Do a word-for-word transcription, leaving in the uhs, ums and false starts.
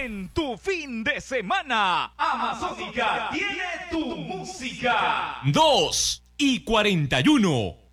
en tu fin de semana. Amazónica tiene tu música. dos y cuarenta y uno.